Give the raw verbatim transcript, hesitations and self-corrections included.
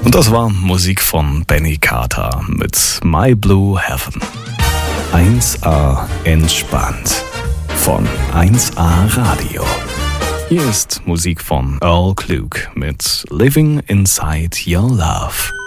Und das war Musik von Benny Carter mit My Blue Heaven. eins A entspannt von eins A Radio. Hier ist Musik von Earl Klug mit Living Inside Your Love.